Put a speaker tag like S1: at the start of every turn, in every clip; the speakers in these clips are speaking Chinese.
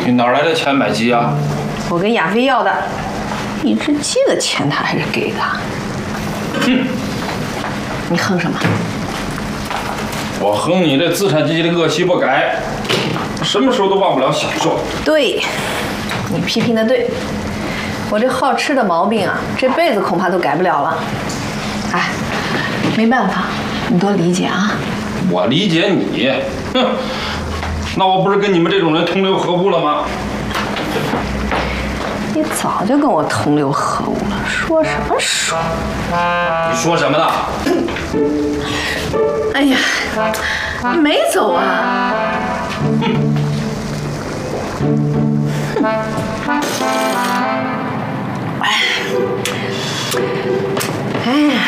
S1: 你哪来的钱买鸡啊？
S2: 我跟亚飞要的。你是借的钱他还是给的？
S1: 哼！
S2: 你哼什么？
S1: 我哼你这资产阶级的恶习不改，什么时候都忘不了享受。
S2: 对，你批评的对。我这好吃的毛病啊，这辈子恐怕都改不了了。哎，没办法，你多理解啊。
S1: 我理解你，哼，那我不是跟你们这种人同流合污了吗？
S2: 你早就跟我同流合污了，说什么说？
S1: 你说什么呢？
S2: 哎呀，你没走啊？哎呀，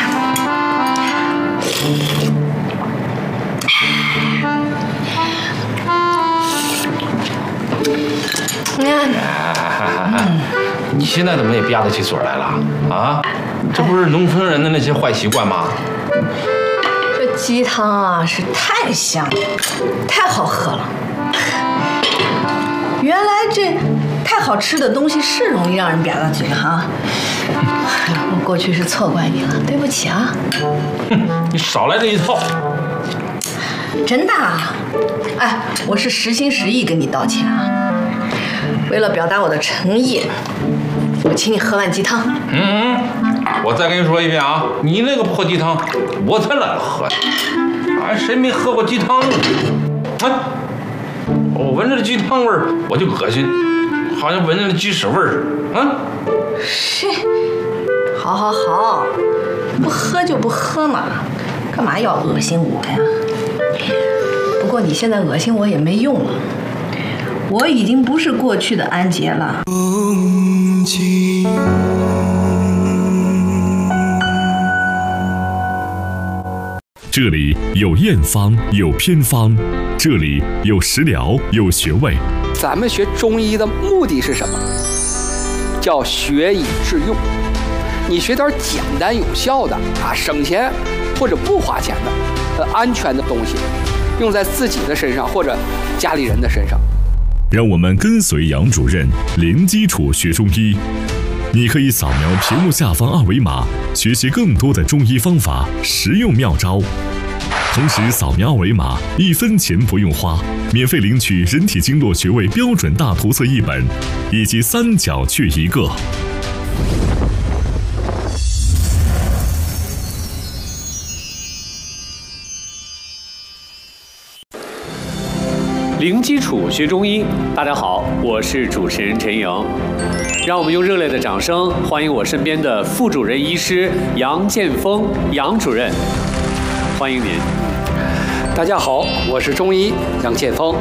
S1: 你现在怎么也吧得起嘴来了啊？这不是农村人的那些坏习惯吗？
S2: 这鸡汤啊是太香了，太好喝了。原来这太好吃的东西是容易让人吧嗒嘴哈。我过去是错怪你了，对不起啊。
S1: 哼，你少来这一套。
S2: 真的啊？哎，我是实心实意跟你道歉啊。为了表达我的诚意，我请你喝碗鸡汤。
S1: 我再跟你说一遍啊，你那个破鸡汤，我才懒得喝呢。哎，谁没喝过鸡汤呢？哎，我闻着鸡汤味儿我就恶心，好像闻着了鸡屎味儿啊。
S2: 是，好好好，不喝就不喝嘛，干嘛要恶心我呀？不过你现在恶心我也没用了，我已经不是过去的安杰了。
S3: 这里有验方，有偏方，这里有食疗，有学问。
S4: 咱们学中医的目的是什么？叫学以致用。你学点简单有效的啊，省钱或者不花钱的，安全的东西，用在自己的身上或者家里人的身上。
S3: 让我们跟随杨主任零基础学中医。你可以扫描屏幕下方二维码，学习更多的中医方法、实用妙招。同时，扫描二维码1分钱不用花，免费领取人体经络穴位标准大图册1本，以及3角穴1个。
S5: 零基础学中医，大家好，我是主持人陈莹。让我们用热烈的掌声欢迎我身边的副主任医师杨建峰杨主任，欢迎您。
S4: 大家好，我是中医杨建峰。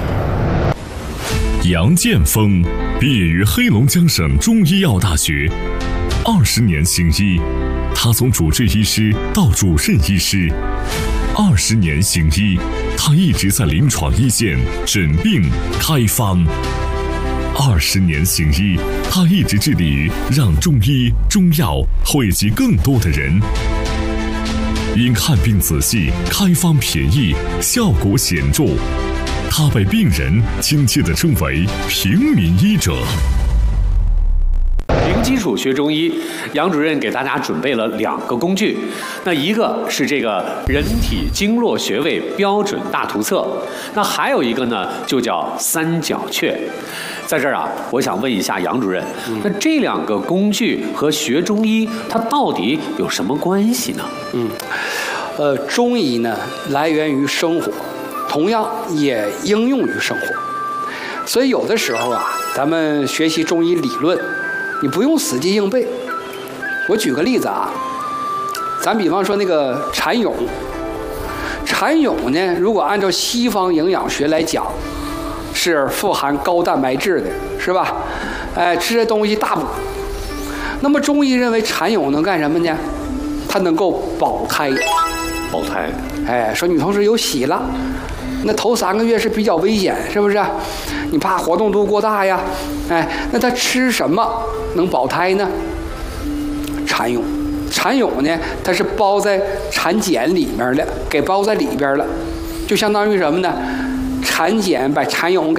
S3: 杨建峰毕业于黑龙江省中医药大学，20年行医，他从主治医师到主任医师，20年行医，他一直在临床一线诊病开方。20年行医，他一直致力于让中医中药惠及更多的人。因看病仔细、开方便宜、效果显著，他被病人亲切地称为平民医者。
S5: 零基础学中医，杨主任给大家准备了2个工具，那一个是这个人体经络穴位标准大图册，那还有一个呢就叫3角穴。在这儿啊，我想问一下杨主任，那这2个工具和学中医它到底有什么关系呢？
S4: 中医呢来源于生活，同样也应用于生活，所以有的时候啊，咱们学习中医理论，你不用死记硬背。我举个例子啊，咱比方说那个蚕蛹，蚕蛹呢，如果按照西方营养学来讲，是富含高蛋白质的，是吧？哎，吃这东西大补。那么中医认为蚕蛹能干什么呢？它能够保胎。
S5: 保胎。
S4: 哎，说女同志有喜了，那头3个月是比较危险，是不是？你怕活动度过大呀？哎，那她吃什么能保胎呢？蚕蛹。蚕蛹呢，它是包在蚕茧里面的，给包在里边了，就相当于什么呢？蚕茧把蚕蛹给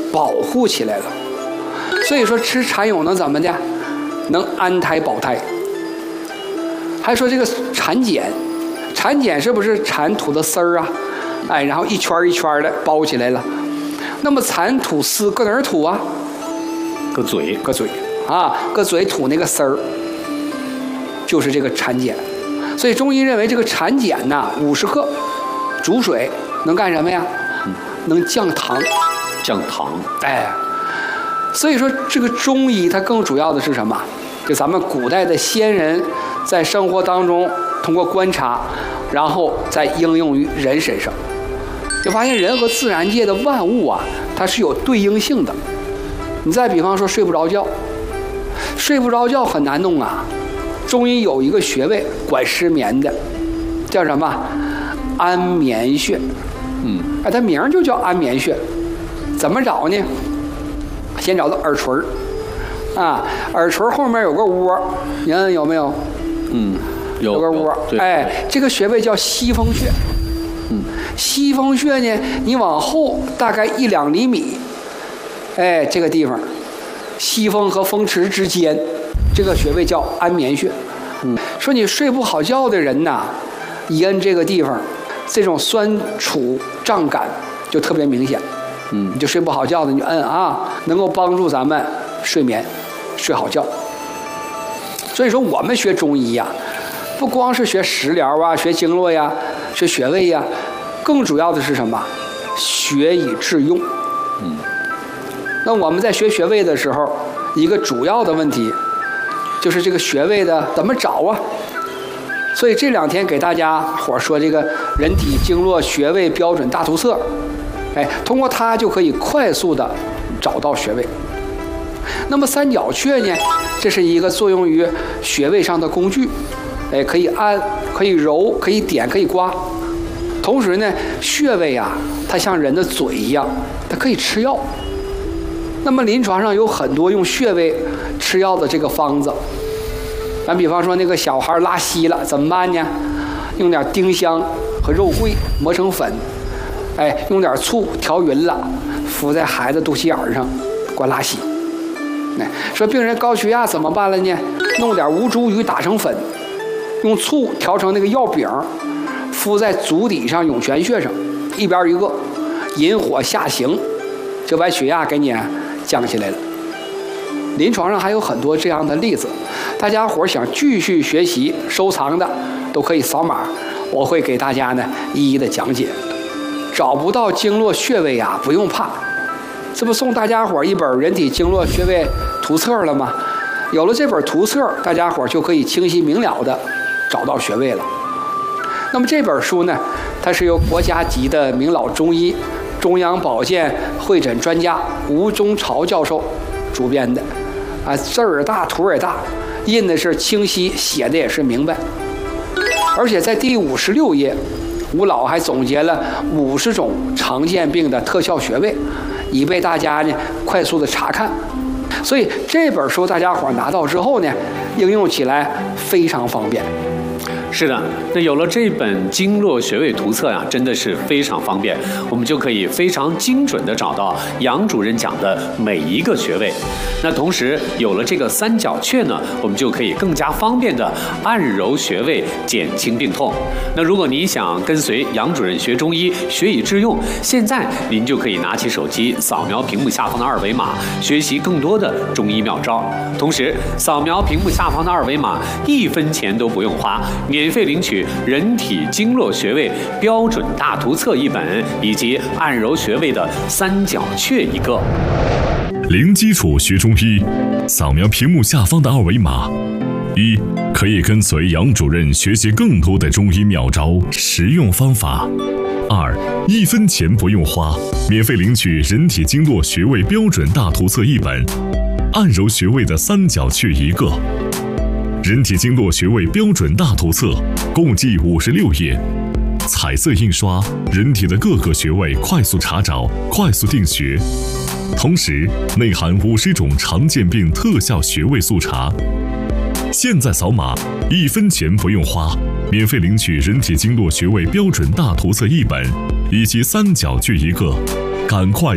S4: 保护起来了。所以说吃蚕蛹能怎么的？能安胎保胎。还说这个蚕茧，蚕茧是不是蚕吐的丝儿啊？哎，然后一圈一圈的包起来了。那么蚕吐丝搁哪儿吐啊？
S5: 搁嘴
S4: 啊，搁嘴吐那个丝儿，就是这个蚕茧。所以中医认为这个蚕茧呐，50克煮水能干什么呀？能降糖。
S5: 降糖。
S4: 哎，所以说这个中医它更主要的是什么？就咱们古代的先人在生活当中通过观察，然后再应用于人身上，就发现人和自然界的万物啊，它是有对应性的。你再比方说睡不着觉，睡不着觉很难弄啊。中医有一个穴位管失眠的，叫什么？安眠穴。哎，它名就叫安眠穴。怎么找呢？先找到耳垂儿。啊，耳垂后面有个窝，你看有没有？有个窝。哎，这个穴位叫西风穴。西风穴呢，你往后大概1-2厘米，哎，这个地方，西风和风池之间，这个穴位叫安眠穴。说你睡不好觉的人呐，一摁这个地方，这种酸楚胀感就特别明显。你就睡不好觉的，你就摁啊，能够帮助咱们睡眠。睡好觉。所以说我们学中医呀，不光是学食疗啊，学经络呀，学穴位呀，更主要的是什么？学以致用。那我们在学穴位的时候，一个主要的问题就是这个穴位的怎么找啊？所以这2天给大家伙说这个人体经络穴位标准大图册，哎，通过它就可以快速的找到穴位。那么三角穴呢，这是一个作用于穴位上的工具，哎，可以按，可以揉，可以点，可以刮。同时呢，穴位啊，它像人的嘴一样，它可以吃药。那么临床上有很多用穴位吃药的这个方子，咱比方说那个小孩拉稀了怎么办呢？用点丁香和肉桂磨成粉，哎，用点醋调匀了，敷在孩子肚脐眼上，管拉稀。说病人高血压怎么办了呢？弄点吴茱萸打成粉，用醋调成那个药饼，敷在足底上涌泉穴上，一边一个，引火下行，就把血压给你降下来了。临床上还有很多这样的例子，大家伙想继续学习收藏的都可以扫码，我会给大家呢一一的讲解。找不到经络穴位啊，不用怕，这不送大家伙一本人体经络穴位图册了吗？有了这本图册，大家伙就可以清晰明了的找到穴位了。那么这本书呢，它是由国家级的名老中医、中央保健会诊专家吴中朝教授主编的，啊，字儿大，图也大，印的是清晰，写的也是明白。而且在第56页，吴老还总结了50种常见病的特效穴位，以备大家呢快速的查看。所以这本书大家伙拿到之后呢，应用起来非常方便。
S5: 是的，那有了这本经络穴位图册呀，真的是非常方便，我们就可以非常精准地找到杨主任讲的每一个穴位。那同时有了这个三角穴呢，我们就可以更加方便地按揉穴位，减轻病痛。那如果你想跟随杨主任学中医，学以致用，现在您就可以拿起手机扫描屏幕下方的2维码，学习更多的中医妙招。同时扫描屏幕下方的2维码，1分钱都不用花，免费领取人体经络穴位标准大图册1本，以及按揉穴位的三角穴1个。
S3: 零基础学中医，扫描屏幕下方的2维码。1. 可以跟随杨主任学习更多的中医妙招、实用方法。2. 1分钱不用花，免费领取人体经络穴位标准大图册1本，按揉穴位的三角穴1个。人体经络穴位标准大图册共计56页，彩色印刷，人体的各个穴位快速查找，快速定穴。同时内含50种常见病特效穴位速查。现在扫码，1分钱不用花，免费领取人体经络穴位标准大图册1本，以及三角穴1个。赶快